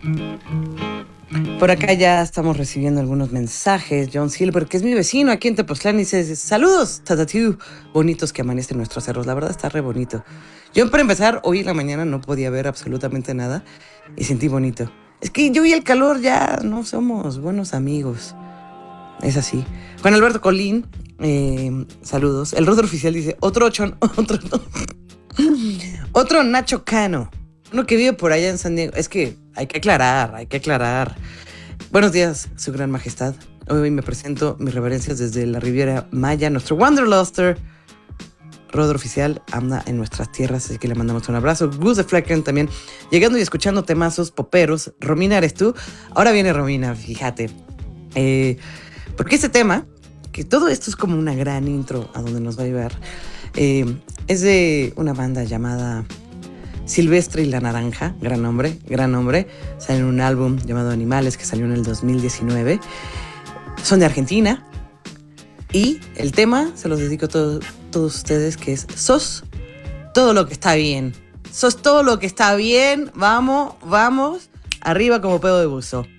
Por acá ya estamos recibiendo algunos mensajes. John Silver, que es mi vecino aquí en Tepoztlán, dice: saludos, tatatiu, bonitos que amanecen nuestros cerros. La verdad está re bonito. Yo, para empezar, hoy en la mañana no podía ver absolutamente nada y sentí bonito. Es que yo y el calor ya no somos buenos amigos. Es así. Juan Alberto Colín, saludos. El rostro oficial dice: otro Nacho Cano. Uno que vive por allá en San Diego. Es que hay que aclarar. Buenos días, su gran majestad. Hoy me presento, mis reverencias desde la Riviera Maya, nuestro Wanderluster. Rodro Oficial anda en nuestras tierras, así que le mandamos un abrazo. Gus de Flecken también, llegando y escuchando temazos poperos. Romina, ¿eres tú? Ahora viene Romina, fíjate. Porque este tema, que todo esto es como una gran intro a donde nos va a llevar, es de una banda llamada Silvestre y la Naranja, gran nombre. Sale en un álbum llamado Animales que salió en el 2019. Son de Argentina. Y el tema se los dedico a todos ustedes, que es: sos todo lo que está bien. Sos todo lo que está bien. Vamos. Arriba como pedo de buzo.